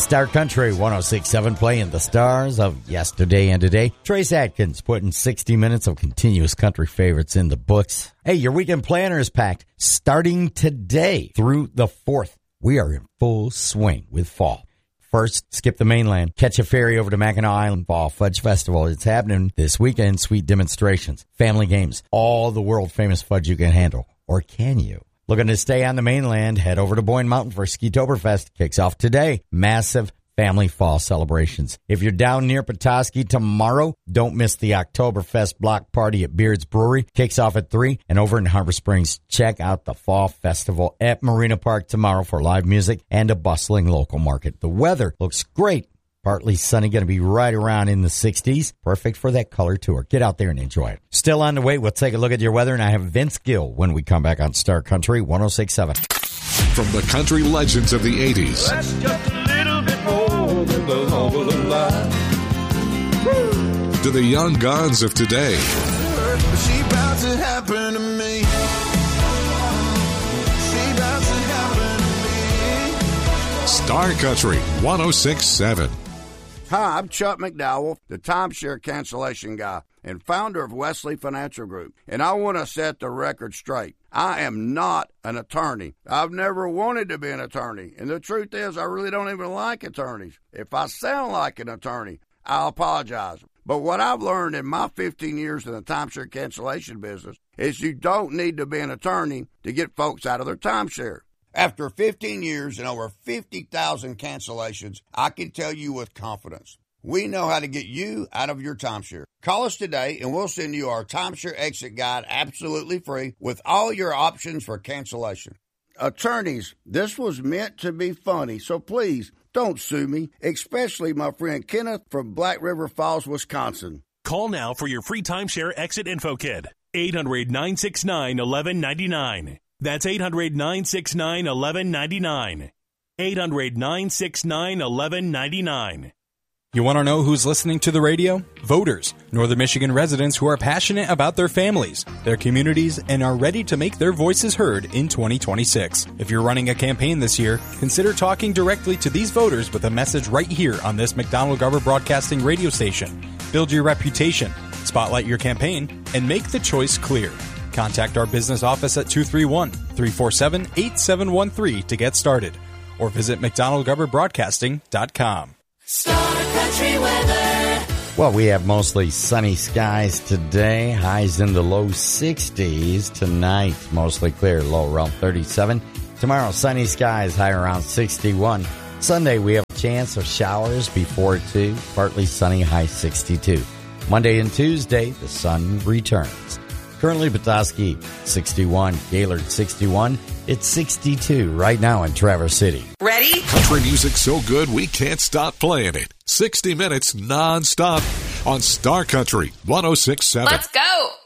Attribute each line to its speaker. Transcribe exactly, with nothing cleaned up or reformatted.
Speaker 1: Star Country one oh six point seven playing the stars of yesterday and today. Trace Atkins putting sixty minutes of continuous country favorites in the books. Hey, your weekend planner is packed starting today through the fourth. We are in full swing with fall. First, skip the mainland. Catch a ferry over to Mackinac Island Fall Fudge Festival. It's happening this weekend. Sweet demonstrations, family games, all the world-famous fudge you can handle. Or can you? Looking to stay on the mainland, head over to Boyne Mountain for Ski-Toberfest. Kicks off today. Massive family fall celebrations. If you're down near Petoskey tomorrow, don't miss the Oktoberfest block party at Beard's Brewery. Kicks off at three. And over in Harbor Springs, check out the Fall Festival at Marina Park tomorrow for live music and a bustling local market. The weather looks great. Partly sunny, going to be right around in the sixties. Perfect for that color tour. Get out there and enjoy it. Still on the way, we'll take a look at your weather, and I have Vince Gill when we come back on Star Country one oh six point seven.
Speaker 2: From the country legends of the eighties.
Speaker 3: That's just a little bit more than the love of the line.
Speaker 2: To the young guns of today.
Speaker 3: She about to happen to me. She about to happen to me.
Speaker 2: Star Country one oh six point seven.
Speaker 4: Hi, I'm Chuck McDowell, the timeshare cancellation guy and founder of Wesley Financial Group, and I want to set the record straight. I am not an attorney. I've never wanted to be an attorney, and the truth is I really don't even like attorneys. If I sound like an attorney, I'll apologize. But what I've learned in my fifteen years in the timeshare cancellation business is you don't need to be an attorney to get folks out of their timeshare. After fifteen years and over fifty thousand cancellations, I can tell you with confidence, we know how to get you out of your timeshare. Call us today and we'll send you our timeshare exit guide absolutely free with all your options for cancellation. Attorneys, this was meant to be funny, so please don't sue me, especially my friend Kenneth from Black River Falls, Wisconsin.
Speaker 5: Call now for your free timeshare exit info kit. eight hundred, nine six nine, one one nine nine. That's eight hundred, nine six nine, one one nine nine. eight hundred, nine six nine, one one nine nine.
Speaker 6: You want to know who's listening to the radio? Voters, Northern Michigan residents who are passionate about their families, their communities, and are ready to make their voices heard in twenty twenty-six. If you're running a campaign this year, consider talking directly to these voters with a message right here on this McDonald-Garber Broadcasting radio station. Build your reputation, spotlight your campaign, and make the choice clear. Contact our business office at two three one, three four seven, eight seven one three to get started, or visit mcdonald garber broadcasting dot com.
Speaker 7: Star Country weather.
Speaker 1: Well, we have mostly sunny skies today. Highs in the low sixties. Tonight, mostly clear, low around thirty-seven. Tomorrow, sunny skies, high around sixty-one. Sunday, we have a chance of showers before two. Partly sunny, high sixty-two. Monday and Tuesday, the sun returns. Currently, Petoskey, sixty-one. Gaylord, sixty-one. It's sixty-two right now in Traverse City.
Speaker 7: Ready?
Speaker 2: Country music so good we can't stop playing it. sixty minutes non-stop on Star Country one oh six point seven.
Speaker 7: Let's go.